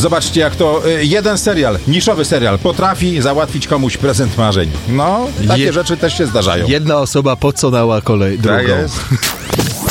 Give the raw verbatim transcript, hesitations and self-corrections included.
Zobaczcie, jak to y, jeden serial, niszowy serial, potrafi załatwić komuś prezent marzeń. No, takie Je- rzeczy też się zdarzają. Jedna osoba poconała kolej drugą. Tak jest.